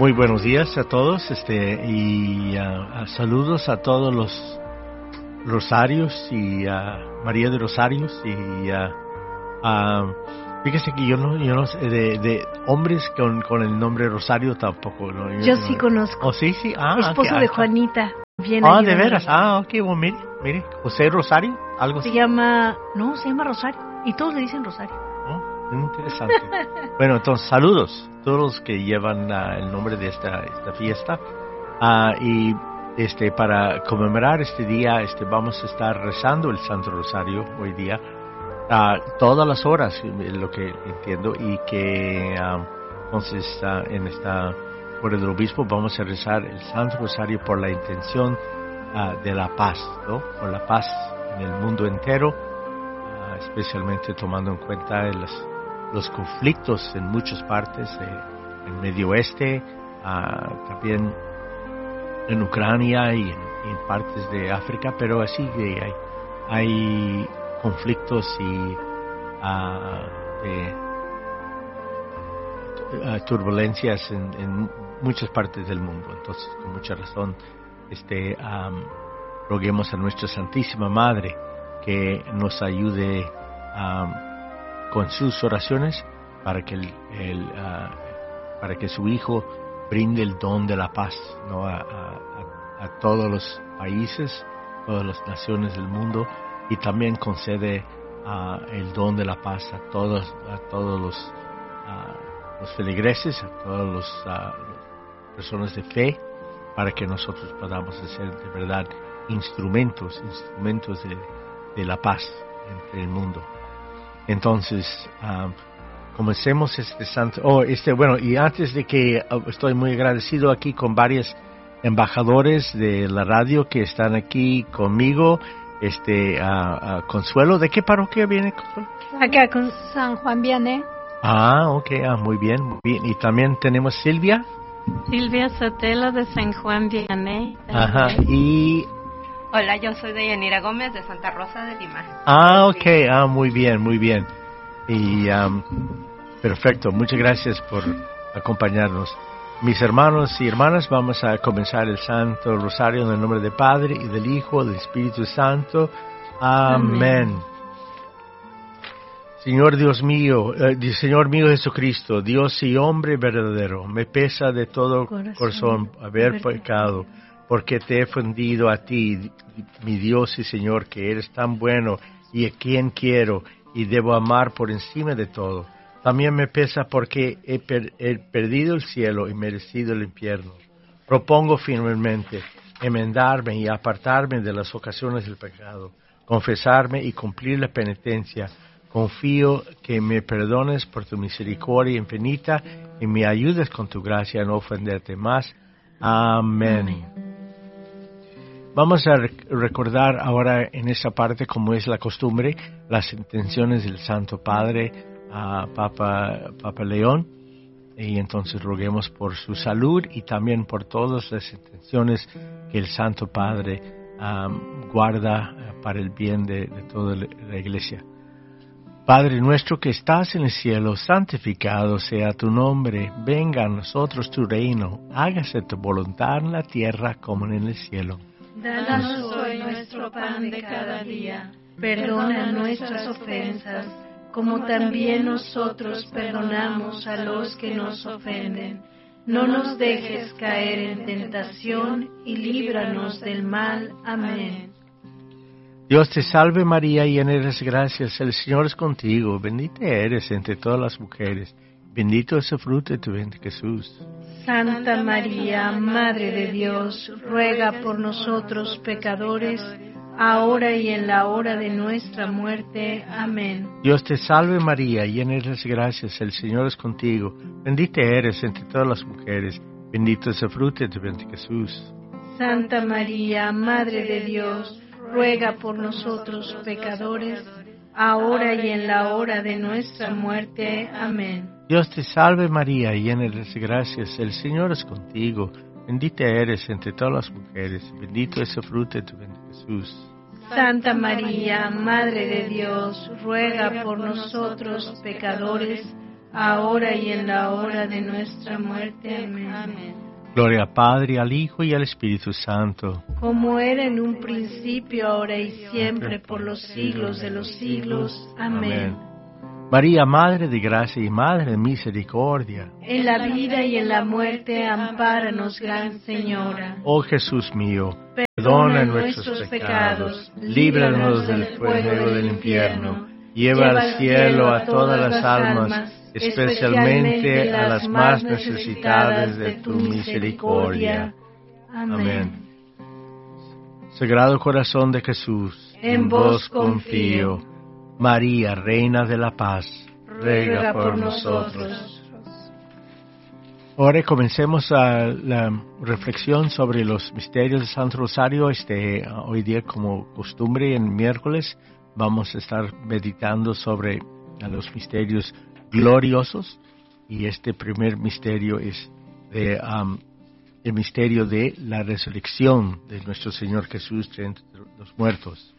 Muy buenos días a todos, y saludos a todos los Rosarios y María de Rosarios y fíjese que yo no sé, de hombres con el nombre Rosario tampoco. ¿No? Yo sí conozco. Oh, sí. Esposo de Juanita. Bien ¿de veras? Ok, bueno, mire, José Rosario, algo así. Se llama Rosario. Y todos le dicen Rosario. Interesante. Bueno, entonces, saludos a todos los que llevan el nombre de esta fiesta. Y para conmemorar este día, vamos a estar rezando el Santo Rosario hoy día, todas las horas, lo que entiendo, y que entonces en esta hora del obispo vamos a rezar el Santo Rosario por la intención de la paz, ¿no? Por la paz en el mundo entero, especialmente tomando en cuenta los conflictos en muchas partes, en Medio Oeste, también en Ucrania y en partes de África, pero así que hay conflictos y turbulencias en muchas partes del mundo. Entonces, con mucha razón, roguemos a nuestra Santísima Madre que nos ayude con sus oraciones para que para que su Hijo brinde el don de la paz, ¿no? a todos los países, todas las naciones del mundo, y también concede el don de la paz a todos los feligreses, a todas las personas de fe, para que nosotros podamos ser de verdad instrumentos de la paz entre el mundo. Entonces, comencemos este santo. Bueno, y antes de que estoy muy agradecido aquí con varios embajadores de la radio que están aquí conmigo. Consuelo, ¿de qué parroquia viene Consuelo? Acá con San Juan Vianney. Muy bien. Y también tenemos Silvia Sotelo de San Juan Vianney. Ajá. Y hola, yo soy Deyanira Gómez de Santa Rosa de Lima. Muy bien. Y perfecto, muchas gracias por acompañarnos. Mis hermanos y hermanas, vamos a comenzar el Santo Rosario en el nombre del Padre y del Hijo y del Espíritu Santo. Amén. Señor Dios mío, Señor mío Jesucristo, Dios y hombre verdadero, me pesa de todo corazón haber pecado, porque te he ofendido a ti, mi Dios y Señor, que eres tan bueno y a quien quiero y debo amar por encima de todo. También me pesa porque he perdido el cielo y merecido el infierno. Propongo firmemente enmendarme y apartarme de las ocasiones del pecado, confesarme y cumplir la penitencia. Confío que me perdones por tu misericordia infinita y me ayudes con tu gracia a no ofenderte más. Amén. Vamos a recordar ahora en esta parte, como es la costumbre, las intenciones del Santo Padre, Papa León, y entonces roguemos por su salud y también por todas las intenciones que el Santo Padre guarda para el bien de toda la Iglesia. Padre nuestro que estás en el cielo, santificado sea tu nombre, venga a nosotros tu reino, hágase tu voluntad en la tierra como en el cielo. Danos hoy nuestro pan de cada día, perdona nuestras ofensas, como también nosotros perdonamos a los que nos ofenden. No nos dejes caer en tentación y líbranos del mal. Amén. Dios te salve María, llena eres de gracia, el Señor es contigo, bendita eres entre todas las mujeres, bendito es el fruto de tu vientre Jesús. Santa María, Madre de Dios, ruega por nosotros pecadores, ahora y en la hora de nuestra muerte. Amén. Dios te salve María, llena eres de gracia, el Señor es contigo, bendita eres entre todas las mujeres, bendito es el fruto de tu vientre Jesús. Santa María, Madre de Dios, ruega por nosotros pecadores, ahora y en la hora de nuestra muerte. Amén. Dios te salve María, llena eres de gracia, el Señor es contigo, bendita eres entre todas las mujeres, bendito es el fruto de tu vientre Jesús. Santa María, Madre de Dios, ruega por nosotros pecadores, ahora y en la hora de nuestra muerte. Amén. Gloria al Padre, al Hijo y al Espíritu Santo. Como era en un principio, ahora y siempre, por los siglos de los siglos. Amén. María, Madre de Gracia y Madre de Misericordia. En la vida y en la muerte, ampáranos, Gran Señora. Oh Jesús mío, perdona nuestros pecados, líbranos del fuego del infierno, lleva al cielo a todas las almas, especialmente a las más necesitadas de tu misericordia. Amén. Sagrado Corazón de Jesús, en vos confío. María, Reina de la Paz, ruega por nosotros. Ahora comencemos la reflexión sobre los misterios del Santo Rosario. Hoy día, como costumbre, en miércoles, vamos a estar meditando sobre los misterios gloriosos, y este primer misterio es el misterio de la resurrección de nuestro Señor Jesús de entre los muertos.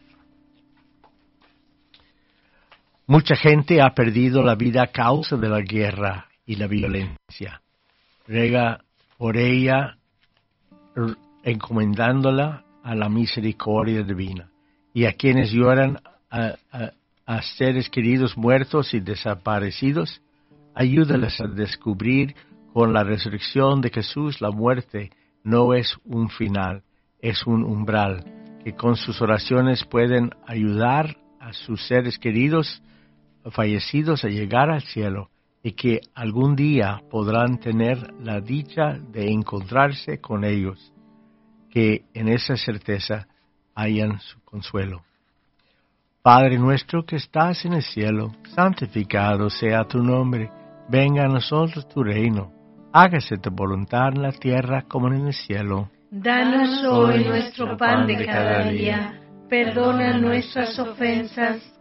Mucha gente ha perdido la vida a causa de la guerra y la violencia. Ruega por ella, encomendándola a la misericordia divina, y a quienes lloran a seres queridos muertos y desaparecidos, ayúdales a descubrir con la resurrección de Jesús la muerte no es un final, es un umbral, que con sus oraciones pueden ayudar a sus seres queridos fallecidos a llegar al cielo, y que algún día podrán tener la dicha de encontrarse con ellos, que en esa certeza hayan su consuelo. Padre nuestro que estás en el cielo, santificado sea tu nombre. Venga a nosotros tu reino. Hágase tu voluntad en la tierra como en el cielo. Danos hoy nuestro pan de cada día. Perdona nuestras ofensas,